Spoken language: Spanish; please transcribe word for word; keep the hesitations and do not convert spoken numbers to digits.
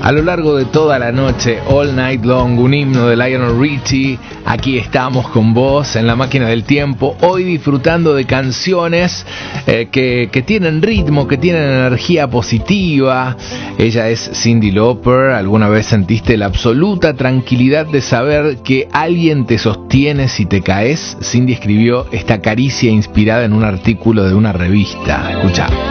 A lo largo de toda la noche, All Night Long, un himno de Lionel Richie. Aquí estamos con vos en la máquina del tiempo, hoy disfrutando de canciones eh, que, que tienen ritmo, que tienen energía positiva. Ella es Cyndi Lauper. ¿Alguna vez sentiste la absoluta tranquilidad de saber que alguien te sostiene si te caes? Cyndi escribió esta caricia inspirada en un artículo de una revista. Escucha.